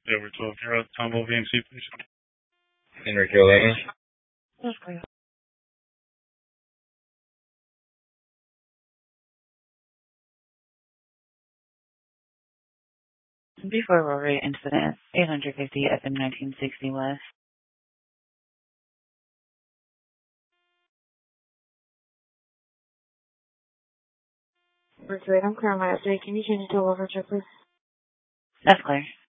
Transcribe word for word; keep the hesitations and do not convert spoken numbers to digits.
Over twelve zero, Tomball V M C, please. Enrique eleven. That's clear. Before roll rate incident, eight hundred fifty F M nineteen sixty West. Mercury, I'm clear on my update. Can you change it to low temperature, please? That's clear.